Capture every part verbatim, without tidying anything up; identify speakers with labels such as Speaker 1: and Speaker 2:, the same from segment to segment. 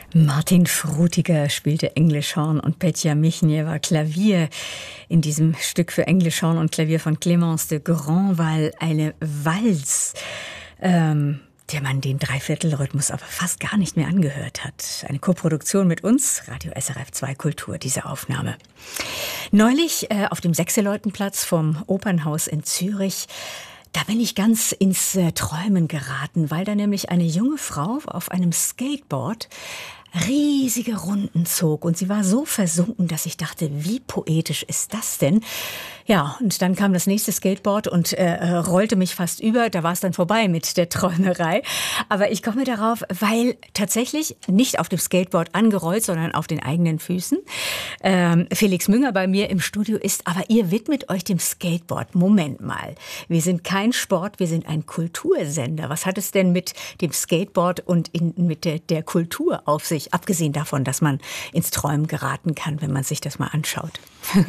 Speaker 1: Martin Frutiger spielte Englischhorn und Petja Michniewa Klavier in diesem Stück für Englischhorn und Klavier von Clémence de Grandval, eine Walz, ähm, der man den Dreiviertelrhythmus aber fast gar nicht mehr angehört hat. Eine Koproduktion mit uns, Radio S R F zwei Kultur, diese Aufnahme. Neulich äh, auf dem Sechseleutenplatz vom Opernhaus in Zürich, da bin ich ganz ins äh, Träumen geraten, weil da nämlich eine junge Frau auf einem Skateboard riesige Runden zog und sie war so versunken, dass ich dachte, wie poetisch ist das denn? Ja, und dann kam das nächste Skateboard und äh, rollte mich fast über. Da war es dann vorbei mit der Träumerei. Aber ich komme darauf, weil tatsächlich nicht auf dem Skateboard angerollt, sondern auf den eigenen Füßen ähm, Felix Münger bei mir im Studio ist. Aber ihr widmet euch dem Skateboard. Moment mal, wir sind kein Sport, wir sind ein Kultursender. Was hat es denn mit dem Skateboard und in, mit der, der Kultur auf sich? Abgesehen davon, dass man ins Träumen geraten kann, wenn man sich das mal anschaut.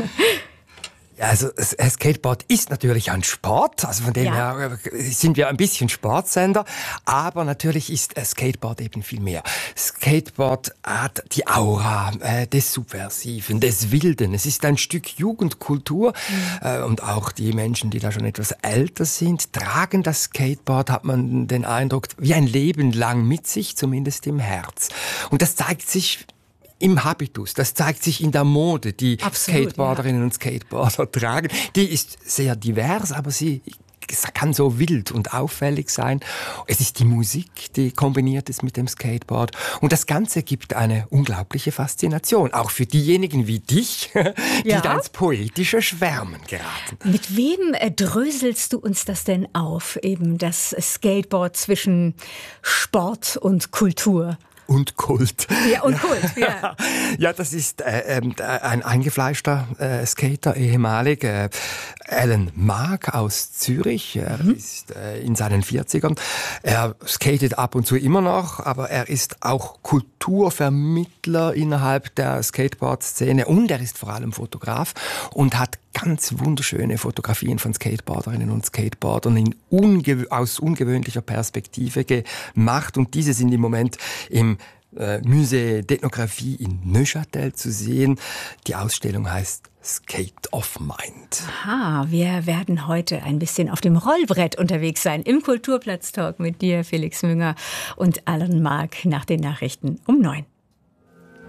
Speaker 2: Ja, also Skateboard ist natürlich ein Sport, also von dem ja. her sind wir ein bisschen Sportsender, aber natürlich ist Skateboard eben viel mehr. Skateboard hat die Aura äh, des Subversiven, des Wilden. Es ist ein Stück Jugendkultur mhm. äh, und auch die Menschen, die da schon etwas älter sind, tragen das Skateboard, hat man den Eindruck, wie ein Leben lang mit sich, zumindest im Herz. Und das zeigt sich im Habitus, das zeigt sich in der Mode, die Absolut, Skateboarderinnen ja. und Skateboarder tragen. Die ist sehr divers, aber sie kann so wild und auffällig sein. Es ist die Musik, die kombiniert ist mit dem Skateboard. Und das Ganze gibt eine unglaubliche Faszination, auch für diejenigen wie dich, die ja? da ins poetische Schwärmen geraten.
Speaker 1: Mit wem äh, dröselst du uns das denn auf, eben das Skateboard zwischen Sport und Kultur?
Speaker 2: Und Kult.
Speaker 1: Ja, und Kult, ja.
Speaker 2: Ja, das ist äh, äh, ein eingefleischter äh, Skater, ehemalig, äh, Alan Mark aus Zürich. Er mhm. ist äh, in seinen vierzigern. Er skatet ab und zu immer noch, aber er ist auch Kulturvermittler innerhalb der Skateboard-Szene und er ist vor allem Fotograf und hat ganz wunderschöne Fotografien von Skateboarderinnen und Skateboardern in unge- aus ungewöhnlicher Perspektive gemacht. Und diese sind im Moment im äh, Musée d'Ethnographie in Neuchâtel zu sehen. Die Ausstellung heißt Skate of Mind.
Speaker 1: Aha, wir werden heute ein bisschen auf dem Rollbrett unterwegs sein im Kulturplatz-Talk mit dir, Felix Münger und Alan Mark nach den Nachrichten um neun.